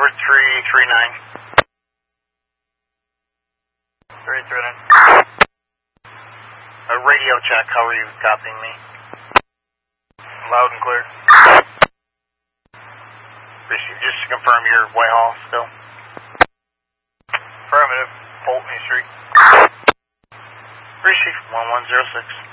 over 339. 339. Radio check, how are you copying me? Loud and clear. Receive, just to confirm you're Whitehall still. Affirmative, Pulteney Street. Receive 1106.